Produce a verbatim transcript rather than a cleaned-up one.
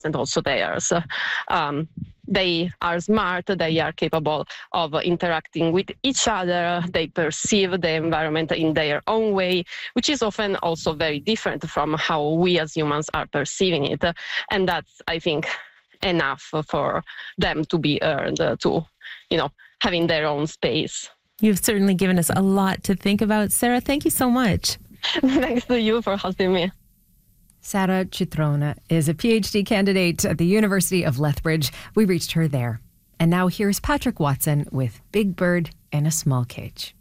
and also theirs. Um, they are smart, they are capable of interacting with each other, they perceive the environment in their own way, which is often also very different from how we as humans are perceiving it. And that's, I think, enough for them to be earned to, you know, having their own space. You've certainly given us a lot to think about. Sarah, thank you so much. Thanks to you for hosting me. Sara Citrona is a PhD candidate at the University of Lethbridge. We reached her there. And now here's Patrick Watson with Big Bird in a Small Cage.